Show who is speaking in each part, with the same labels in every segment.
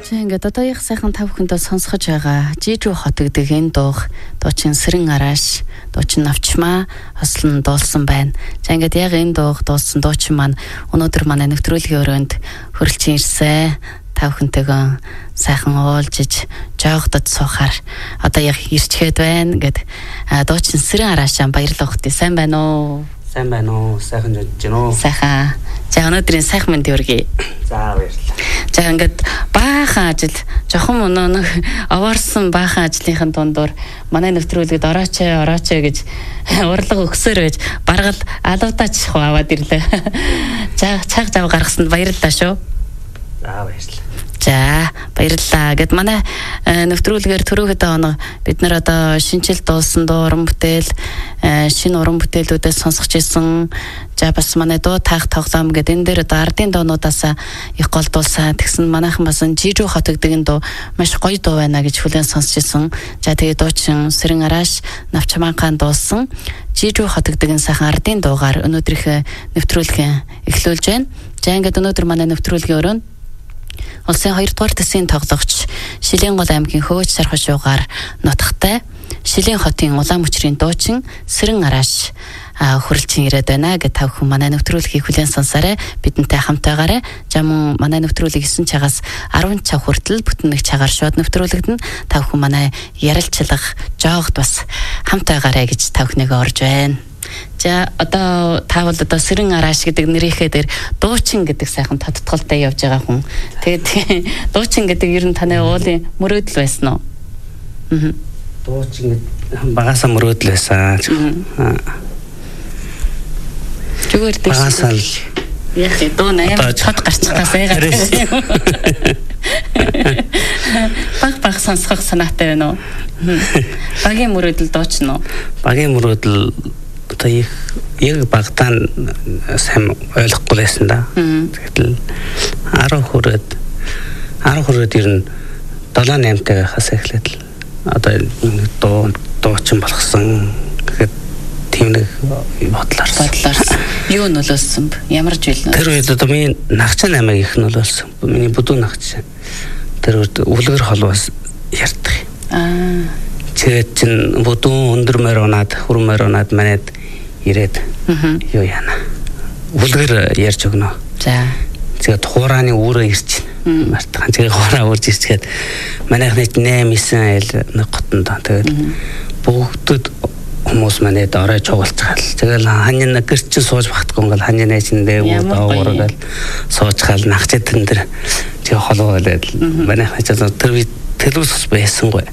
Speaker 1: Ингээд одоо их сайхан тав хүндээ сонсгож байгаа Жижүү хот гэдэг энэ дуучин Сэрэн арааш дуучин навчмаа хослон дуулсан байна. За ингээд яг энэ дуулсан дуучин маань өнөөдөр манай нэвтрүүлгийн өрөөнд хөрөлж ирсэн. Тав хүнтэйгөө сайхан уулзж жоогдод суухаар одоо яг ирчгээд байна. Ингээд дуучин Сэрэн араашаа баярлалаа хөтэ. Сайн байна уу?
Speaker 2: Сайн байна уу? Сайхан жиж гэнэ үү?
Speaker 1: Сайхан. За өнөөдрийн сайхан мэнд хүргэе.
Speaker 2: За баярлалаа.
Speaker 1: За ингээд баахан ажил жохон нэг овоорсон баахан ажлынхын дундуур манай нэвтрүүлэгт орооч гэж урлаг өгсөөр байж баргал алавдаач аваад ирлээ. За цаг зав гаргасанд баярлалаа шүү.
Speaker 2: За баярлалаа.
Speaker 1: За баярлалаа. Гэт манай нэвтрүүлгээр түрүүхэд оноо бид нар одоо шинжил дуулсан дуу уран бүтээл шинэ уран бүтээлүүдээс сонсгож исэн. За бас манай дуу таах тоглоом гэдэг энэ дээр одоо ардын доонуудаас их голдуулсан. Тэгсэн манайхан бас Жижүү хот гэдэг энэ дуу маш гоё дуу байна гэж хүлээн сонсч исэн. За тэгээд дуучин Сэрэн арааш навчмаанхаа дуулсан Жижүү хот гэдэг энэ сайхан ардын дуугаар өнөөдрийнхээ нэвтрүүлгээ эхлүүлж байна. За ингээд өнөөдөр манай нэвтрүүлгийн өрөөнд улсын 2 дугаар төсвийн тоглогч Шилэнгол аймгийн Хөвөөч Сархан шуугаар нутагтай Шилэн хотын улаан мөчрийн дуучин Сэрэн арааш хөрөлжин ирээд байна гэж тав хүн манай нэвтрүүлгийг хүлээн сонсоорой. Бидэнтэй хамт байгаарай. За мөн манай нэвтрүүлэг 9 цагаас 10 цаг хүртэл бүтэн нэг цагаар шууд нэвтрүүлэгдэн тав хүн манай ярилцлага жоогд бас хамт байгаарай гэж тав хүнийг орж байна. За одоо та бол одоо Сэрэн арааш гэдэг нэрийнхээ дээр дуучин гэдэг сайхан тодтголтой явж байгаа хүн. Тэгээд дуучин гэдэг ер нь таны уулын мөрөөдөл байсан уу?
Speaker 2: Дуучин багасаа мөрөөдөл байсан.
Speaker 1: Зүгээр дээ.
Speaker 2: Багасаа
Speaker 1: яг дуу наяа чод гарчихгаас айгаад. Баг сонсох санаатай байна уу? Багийн мөрөөдөл дуучин уу?
Speaker 2: Багийн мөрөөдөл одоо яг багтаа сайн ойлгохгүй байсан да. Тэгэл 10 хүрээд ер нь 7-8 тагахаас эхлээд л одоо дуучин болгосон гэхэд тийм нэг бодлоорсон. Юу нөлөөлсөн бэ? Ямар жил нөлөөлсөн? Тэр үед одоо миний нагч намайг их нөлөөлсөн. Миний бүдүүн нагч. Тэр үед үлгэр холбоос ярьдаг. Тэгээд чин бүдүүн өндөр морь унаад хүрэн морь унаад манайд ирээд юу яана. Үлгэр ярьж өгнө. За. Тэгээд хурааны үүрээ ирч байна. Мартхан тэгээд хураа үрж ирчгээд манайхны 8-9 айл нэг готонд. Тэгээд бүгдд хүмүүс манайд орой чугалцгаал. Тэгэл ханьяа гэрч сууж багтахгүй ингээл ханьяа нэчэндээ уудааварgal суучгаал нагчид тэн дээр тэг холоолээд манайхаа тэр телевизс байсангүй.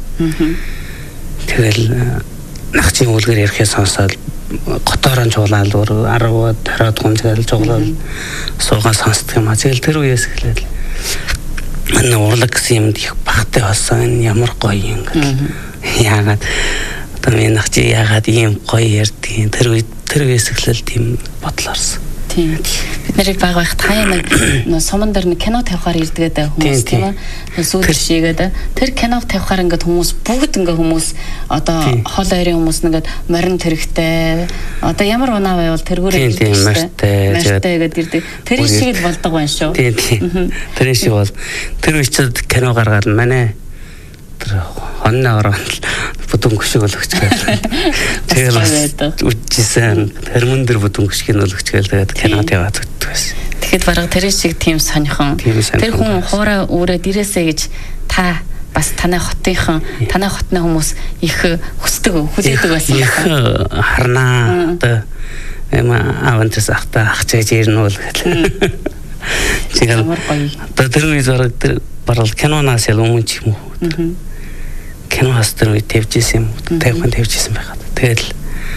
Speaker 2: Тэгэл нагчийн үлгэр ярихээ сонсоод готоорон чуулаад 10-20 гонжаал чуулаад суугаа сонсдог юм а. Тэгэл тэр үеэс эхлээд манай урлаг гэсэн юмд их багтай болсон. Ямар гоё юм гэл. Яагаад одоо миний нагчи яагаад ийм гоё ярьдгийг тэр үеэс эхлээл тийм бодлоорсон. Тийм. Бид нарыг баг байхад хаяа нэг суман дээр нэг кино тавихаар ирдгээд хүмүүс тийм ээ. Сүүлд шигээд тэр киног тавихаар ингээд хүмүүс бүгд ингээд хүмүүс одоо хол ойрын хүмүүс нэгээд морин тэрэгтэй одоо ямар унаа байвал тэргүүрээ морьтой гэдэг ирдэг. Тэр шиг л болдог байна шүү. Тийм. Тэр шиг бол тэр үчид кино гаргаад манай тэр хонны ороод бүдүүн гүшиг өлөгч гээл. Тэгээд үжижсэн хормон дэр бүдүүн гүшиг өлөгч гээл тэгээд кинод яваад үздэг байсан. Тэгэхэд бараг тэр шиг тийм сонирхон. Тэр хүн хуурай өөрөө дээрээсээ гэж та бас танай хотны хүмүүс их хүлээдэг байсан байна. Харнаа одоо авантас ахчаач ирнүүл гэл. Тэгээд одоо тэр үе бараг киноноос өмнө ч юм уу. Киноос тэр үе тавьжсэн юм. Тавьжсэн байхад. Тэгэл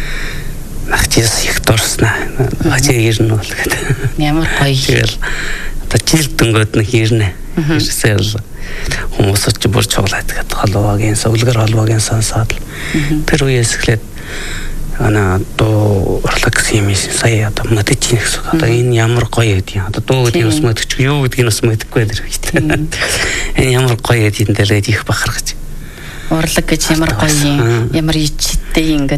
Speaker 2: нагчис их дурснаа. Хачаа ирнэ бол гэдэг. Ямар гоё. Тэгэл одоо жил дөнгөд нэг ирнэ. Ирсэл хүмүүс ч бүр чуулаад гэдэг холбоогийн үлгэр холбоогийн сонсоод тэр үеэс эхлээд ана дуу урлаг гэсэн юм сая одоо мэдэж ийн гэсэн. Одоо энэ ямар гоё гэдэг юм. Одоо дуу гэдэг нь мэдчих юу гэдгийг нь мэдэхгүй байх хэрэгтэй. Энэ ямар гоё гэдэг нь дэлгээд их бахархаж. Урлаг гэж ямар гоё юм. Ямар ичтэй ингэ